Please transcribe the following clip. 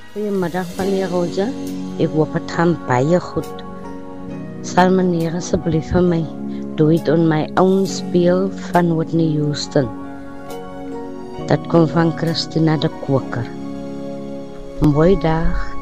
Goeiemiddag meneer Roger, ek hoop het gaan baie goed. Sal meneer asseblief vir my Do It On My Own speel van Whitney Houston. Dat kom van Christina de Koker. Mooi dag.